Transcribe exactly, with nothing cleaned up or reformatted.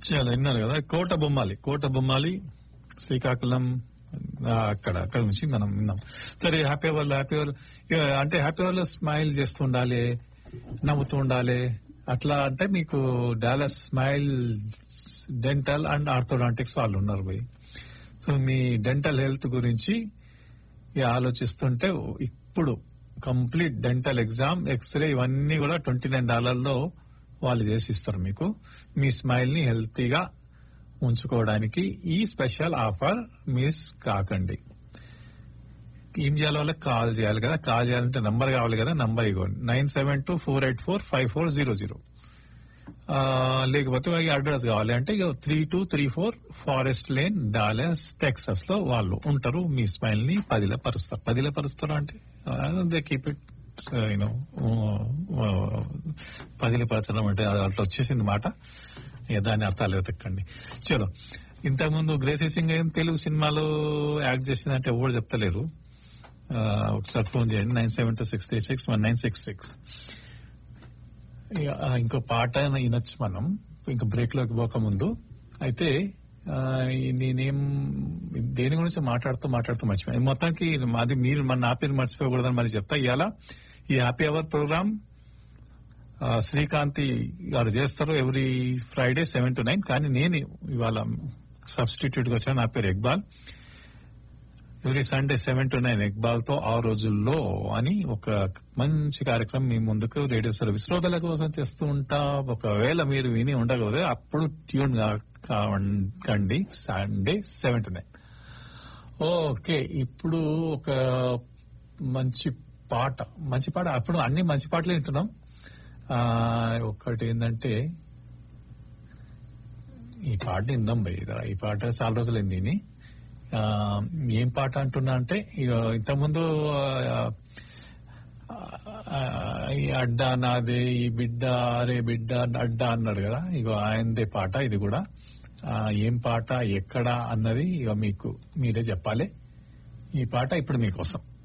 చాలా విన్నారు కదా, కోట బొమ్మాలి కోట బొమ్మాలి శ్రీకాకుళం, ఆ, అక్కడ అక్కడ నుంచి మనం విన్నాం. సరే, హ్యాపీ అవర్లో హ్యాపీ అవర్ అంటే హ్యాపీ అవర్లో స్మైల్ చేస్తూ ఉండాలి, నవ్వుతూ ఉండాలి. అట్లా అంటే మీకు Dallas smile dental and orthodontics వాళ్ళు ఉన్నారు పోయి. సో మీ డెంటల్ హెల్త్ గురించి ఇక ఆలోచిస్తుంటే ఇప్పుడు కంప్లీట్ డెంటల్ ఎగ్జామ్, ఎక్స్రే ఇవన్నీ కూడా ట్వంటీ నైన్ డాలర్లో వాళ్ళు చేసి ఇస్తారు మీకు. మీ స్మైల్ ని హెల్తీగా ఉంచుకోవడానికి ఈ స్పెషల్ ఆఫర్ మిస్ కాకండి. ఏం చేయాలి, వాళ్ళకి కాల్ చేయాలి కదా, కాల్ చేయాలంటే నంబర్ కావాలి కదా, నంబర్ ఇవ్వండి nine seven two four eight four five four zero zero. లేకపోతే అడ్రస్ కావాలి అంటే three two three four forest lane Dallas Texas లో వాళ్ళు ఉంటారు. మీ స్మైల్ ని పదిల పరుస్తారు. పదిల పరుస్తారు అంటే దే కీప్ ఇట్ యూనో పదిల పరచడం అంటే అట్లా వచ్చేసింది మాట. ఇక దాని అర్థాలు వెతకండి. చలో, ఇంతకుముందు గ్రేసీ సింగ్ ఏం తెలుగు సినిమాలో యాక్ట్ చేసిందంటే ఎవరు చెప్తలేరు. ఒకసారి ఫోన్ చేయండి nine seven two six three six one nine six six. ఇంకో పాట వినొచ్చు మనం ఇంకా బ్రేక్ లోకి పోక ముందు. అయితే నేనేం దేని గురించి మాట్లాడుతూ మాట్లాడుతూ మర్చిపోయాను. మొత్తానికి అది మీరు మన నా పేరు మర్చిపోకూడదని మరి చెప్తా. ఇవాళ ఈ హ్యాపీ అవర్ ప్రోగ్రామ్ శ్రీకాంతి గారు చేస్తారు every Friday seven to nine. కానీ నేను ఇవాళ సబ్స్టిట్యూట్ గా వచ్చాను. నా పేరు Iqbal. Every Sunday seven to nine Iqbal తో ఆ రోజుల్లో అని ఒక మంచి కార్యక్రమం మీ ముందుకు రేడియో సర్వీస్ శ్రోతల కోసం తెస్తూ ఉంటా. ఒకవేళ మీరు విని ఉండకపోతే అప్పుడు ట్యూన్ కాకండి. Sunday seven to nine. Okay, ఇప్పుడు ఒక మంచి పాట మంచి పాట అప్పుడు అన్ని మంచి పాటలు వింటున్నాం. ఒక్కటి ఏంటంటే ఈ పాట విందాం భయ్. ఈ పాట చాలా రోజులు అయింది. ఏం పాట అంటున్నా అంటే ఇంతకుముందు ఈ అడ్డా నాదే, ఈ బిడ్డ అరే బిడ్డ అడ్డా అన్నాడు కదా, ఇగో ఆయనదే పాట ఇది కూడా. ఏం పాట ఎక్కడ అన్నది ఇక మీకు మీరే చెప్పాలి. ఈ పాట ఇప్పుడు మీకోసం.